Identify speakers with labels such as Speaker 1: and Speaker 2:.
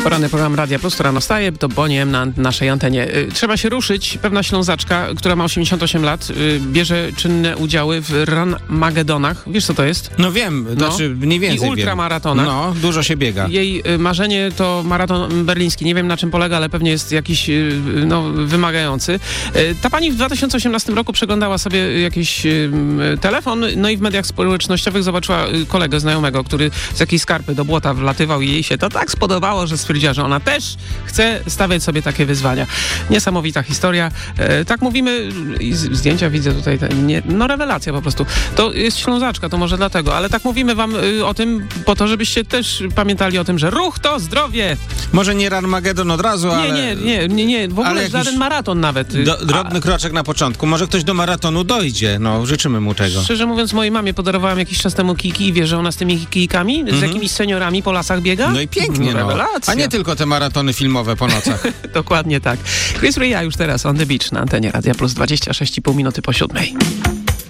Speaker 1: Poranny program Radia Plus, która nastaje, to Boniem na naszej antenie. Trzeba się ruszyć. Pewna Ślązaczka, która ma 88 lat, bierze czynne udziały w Run-Magedonach. Wiesz, co to jest?
Speaker 2: No wiem, znaczy mniej więcej
Speaker 1: i ultramaratonach.
Speaker 2: No, dużo się biega.
Speaker 1: Jej marzenie to maraton berliński. Nie wiem, na czym polega, ale pewnie jest jakiś wymagający. Ta pani w 2018 roku przeglądała sobie jakiś telefon, no i w mediach społecznościowych zobaczyła kolegę znajomego, który z jakiejś skarpy do błota wlatywał i jej się to tak spodobało, że stwierdziła, że ona też chce stawiać sobie takie wyzwania. Niesamowita historia. Tak mówimy, zdjęcia widzę tutaj, rewelacja po prostu. To jest Ślązaczka, to może dlatego, ale tak mówimy wam o tym po to, żebyście też pamiętali o tym, że ruch to zdrowie.
Speaker 2: Może nie Run-Magedon od razu, ale...
Speaker 1: Nie, w ogóle żaden maraton nawet.
Speaker 2: Drobny kroczek na początku. Może ktoś do maratonu dojdzie, no życzymy mu tego.
Speaker 1: Szczerze mówiąc, mojej mamie podarowałem jakiś czas temu kijki i wie, że ona z tymi kijkami, z jakimiś seniorami po lasach biega.
Speaker 2: No i pięknie,
Speaker 1: rewelacja.
Speaker 2: A nie tylko te maratony filmowe po nocach.
Speaker 1: Dokładnie tak. Chris Rea już teraz on the beach na antenie Radia Plus 26,5 minuty po 7.